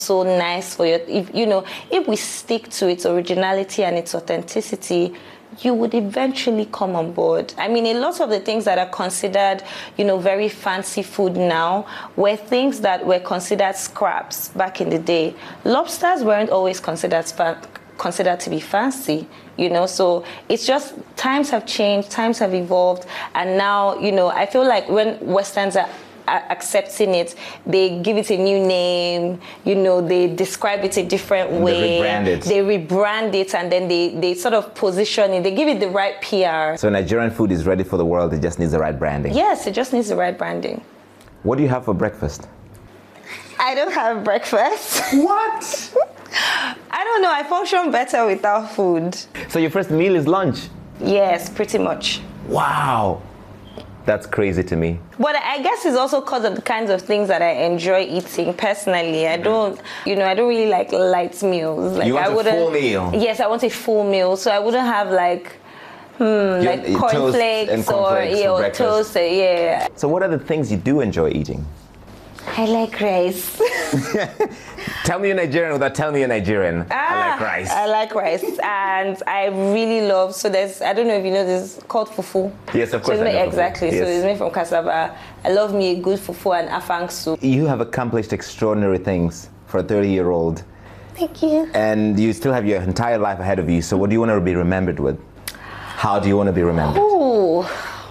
so nice for if we stick to its originality and its authenticity, you would eventually come on board. I mean, a lot of the things that are considered, very fancy food now were things that were considered scraps back in the day. Lobsters weren't always considered to be fancy, so it's just times have changed, times have evolved, and now, I feel like when Westerns are accepting it, they give it a new name, they describe it a different way, they rebrand it, and then they sort of position it, they give it the right PR. So Nigerian food is ready for the world, it just needs the right branding. Yes, it just needs the right branding. What do you have for breakfast? I don't have breakfast. What? I don't know, I function better without food. So your first meal is lunch? Yes, pretty much. Wow. That's crazy to me. But I guess it's also because of the kinds of things that I enjoy eating personally. I don't really like light meals. Like, you want a full meal? Yes, I want a full meal. So I wouldn't have like cornflakes or toast. Yeah. So what are the things you do enjoy eating? I like rice. Tell me you're Nigerian without telling me you're Nigerian. I like rice. I like rice. And I really love, I don't know if you know this, called fufu. Yes, of course. So exactly. Yes. So it's made from cassava. I love me a good fufu and afang soup. You have accomplished extraordinary things for a 30-year-old. Thank you. And you still have your entire life ahead of you. So what do you want to be remembered with? How do you want to be remembered? Oh,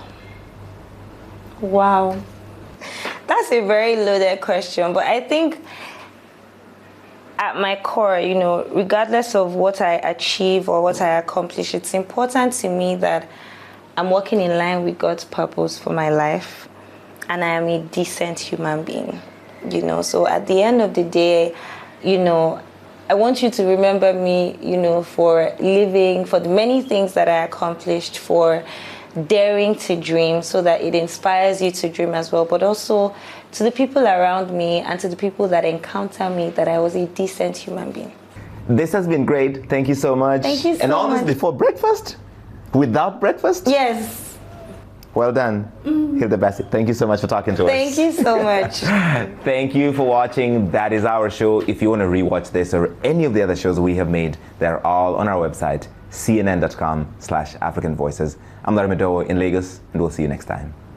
wow. That's a very loaded question, but I think at my core, regardless of what I achieve or what I accomplish, it's important to me that I'm working in line with God's purpose for my life, and I am a decent human being, So at the end of the day, I want you to remember me, for living, for the many things that I accomplished, for daring to dream, so that it inspires you to dream as well, but also to the people around me and to the people that encounter me, that I was a decent human being. This has been great. Thank you so much. Thank you so much. And all this before breakfast? Without breakfast? Yes. Well done. Hilda Bassett, thank you so much for talking to us. Thank you so much. Thank you for watching. That is our show. If you want to rewatch this or any of the other shows we have made, they're all on our website, cnn.com/African Voices. I'm Larry Madowo in Lagos, and we'll see you next time.